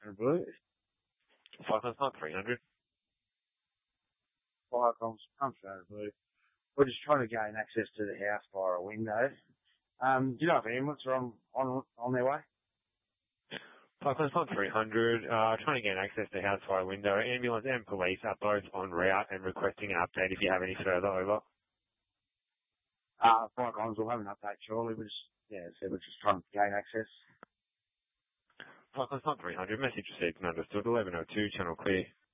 Blue. Falcons not 300. Falcons, Blue. We're just trying to gain access to the house via a window. Do you know if ambulance are on their way? Falcons not 300. Trying to gain access to the house via window. Ambulance and police are both en route and requesting an update if you have any further. Over. Falcons will have an update shortly. We're just trying to gain access. Falcons not 300. Message received and understood. 1102, channel clear.